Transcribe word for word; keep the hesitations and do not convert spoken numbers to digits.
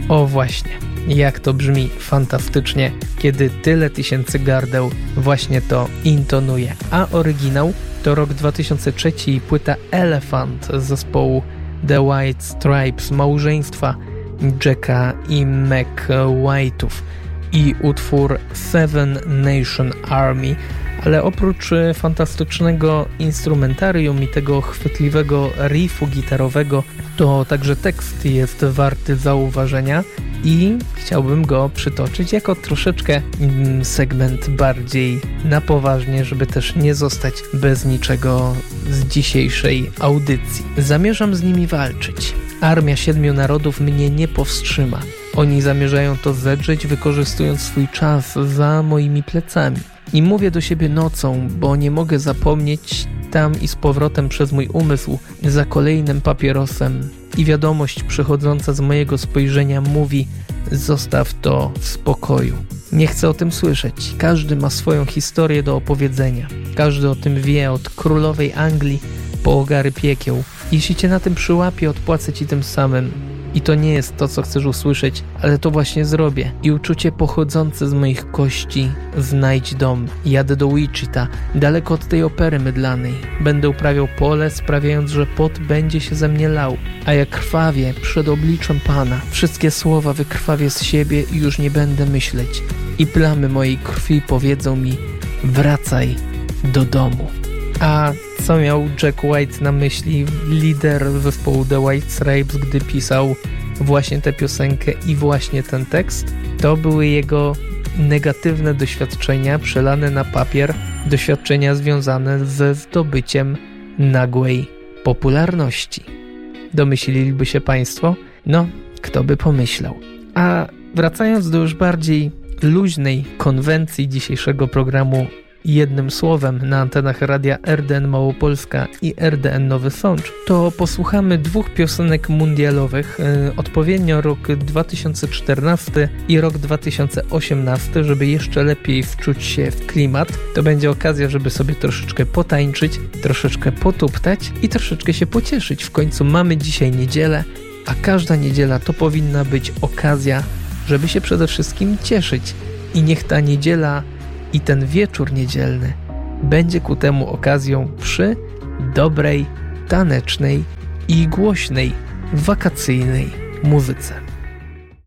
O właśnie, jak to brzmi fantastycznie, kiedy tyle tysięcy gardeł właśnie to intonuje. A oryginał to rok dwa tysiące trzeci i płyta Elephant z zespołu The White Stripes, małżeństwa Jacka i Meg White'ów, i utwór Seven Nation Army. Ale oprócz fantastycznego instrumentarium i tego chwytliwego riffu gitarowego, to także tekst jest warty zauważenia i chciałbym go przytoczyć jako troszeczkę segment bardziej na poważnie, żeby też nie zostać bez niczego z dzisiejszej audycji. Zamierzam z nimi walczyć. Armia siedmiu narodów mnie nie powstrzyma. Oni zamierzają to zedrzeć, wykorzystując swój czas za moimi plecami. I mówię do siebie nocą, bo nie mogę zapomnieć tam i z powrotem przez mój umysł za kolejnym papierosem. I wiadomość przychodząca z mojego spojrzenia mówi: zostaw to w spokoju. Nie chcę o tym słyszeć. Każdy ma swoją historię do opowiedzenia. Każdy o tym wie, od królowej Anglii po ogary piekieł. Jeśli cię na tym przyłapię, odpłacę ci tym samym. I to nie jest to, co chcesz usłyszeć, ale to właśnie zrobię. I uczucie pochodzące z moich kości znajdź dom. Jadę do Wichita, daleko od tej opery mydlanej. Będę uprawiał pole, sprawiając, że pot będzie się ze mnie lał. A ja krwawię przed obliczem Pana. Wszystkie słowa wykrwawię z siebie i już nie będę myśleć. I plamy mojej krwi powiedzą mi: wracaj do domu. A co miał Jack White na myśli, lider zespołu The White Stripes, gdy pisał właśnie tę piosenkę i właśnie ten tekst? To były jego negatywne doświadczenia przelane na papier, doświadczenia związane ze zdobyciem nagłej popularności. Domyśliliby się Państwo? No, kto by pomyślał. A wracając do już bardziej luźnej konwencji dzisiejszego programu jednym słowem na antenach radia R D N Małopolska i R D N Nowy Sącz, to posłuchamy dwóch piosenek mundialowych, yy, odpowiednio rok dwa tysiące czternasty i rok dwa tysiące osiemnasty, żeby jeszcze lepiej wczuć się w klimat. To będzie okazja, żeby sobie troszeczkę potańczyć, troszeczkę potuptać i troszeczkę się pocieszyć. W końcu mamy dzisiaj niedzielę, a każda niedziela to powinna być okazja, żeby się przede wszystkim cieszyć. I niech ta niedziela i ten wieczór niedzielny będzie ku temu okazją przy dobrej, tanecznej i głośnej, wakacyjnej muzyce.